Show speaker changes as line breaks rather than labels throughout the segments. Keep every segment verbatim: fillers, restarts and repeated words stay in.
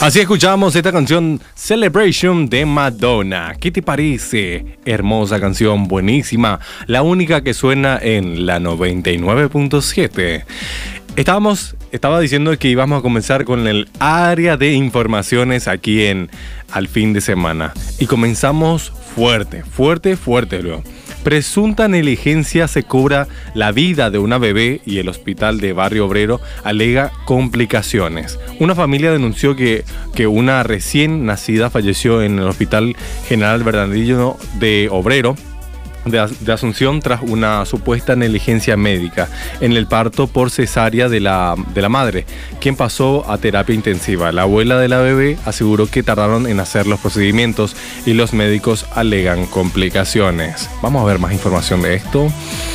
Así escuchamos esta canción Celebration de Madonna. ¿Qué te parece? Hermosa canción, buenísima. La única que suena en la noventa y nueve punto siete. Estábamos, estaba diciendo que íbamos a comenzar con el área de informaciones aquí en Al Fin de Semana. Y comenzamos fuerte, fuerte, fuerte luego. Presunta negligencia se cobra la vida de una bebé y el hospital de Barrio Obrero alega complicaciones. Una familia denunció que, que una recién nacida falleció en el Hospital General Bernardino de Obrero de, de Asunción tras una supuesta negligencia médica en el parto por cesárea de la, de la madre, quien pasó a terapia intensiva. La abuela de la bebé aseguró que tardaron en hacer los procedimientos y los médicos alegan complicaciones. Vamos a ver más información de esto.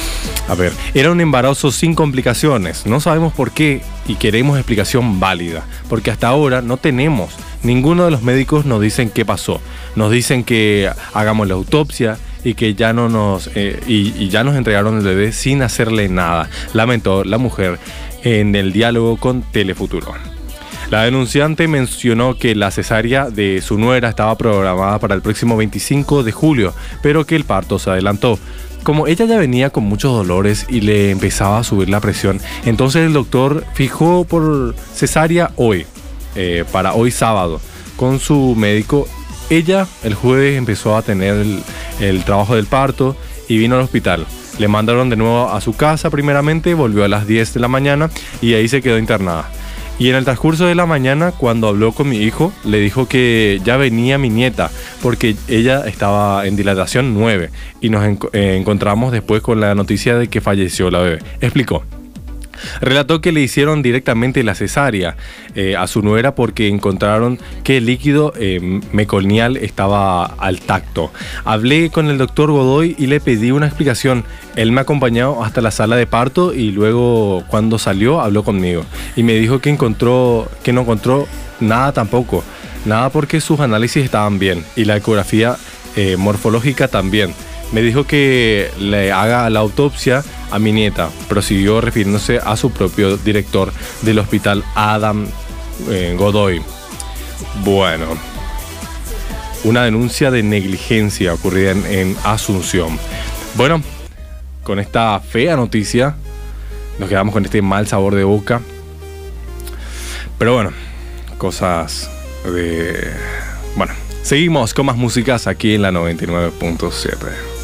A ver, era un embarazo sin complicaciones. No sabemos por qué y queremos explicación válida, porque hasta ahora no tenemos. Ninguno de los médicos nos dicen qué pasó. Nos dicen que hagamos la autopsia y que ya no nos eh, y, y ya nos entregaron el bebé sin hacerle nada, lamentó la mujer en el diálogo con Telefuturo. La denunciante mencionó que la cesárea de su nuera estaba programada para el próximo veinticinco de julio, pero que el parto se adelantó. Como ella ya venía con muchos dolores y le empezaba a subir la presión, entonces el doctor fijó por cesárea hoy, eh, para hoy sábado, con su médico. Ella el jueves empezó a tener el, el trabajo del parto y vino al hospital. Le mandaron de nuevo a su casa primeramente, volvió a las diez de la mañana y ahí se quedó internada. Y en el transcurso de la mañana, cuando habló con mi hijo, le dijo que ya venía mi nieta, porque ella estaba en dilatación nueve y nos en, eh, encontramos después con la noticia de que falleció la bebé. Explicó. Relató que le hicieron directamente la cesárea eh, a su nuera porque encontraron que el líquido eh, meconial estaba al tacto. Hablé con el doctor Godoy y le pedí una explicación. Él me acompañó hasta la sala de parto y luego cuando salió habló conmigo y me dijo que encontró que no encontró nada tampoco, nada porque sus análisis estaban bien y la ecografía eh, morfológica también. Me dijo que le haga la autopsia a mi nieta, prosiguió refiriéndose a su propio director del hospital, Adam eh, Godoy. Bueno, una denuncia de negligencia ocurrida en, en Asunción. Bueno, con esta fea noticia nos quedamos con este mal sabor de boca. Pero bueno, cosas de... Bueno, seguimos con más músicas aquí en la noventa y nueve punto siete.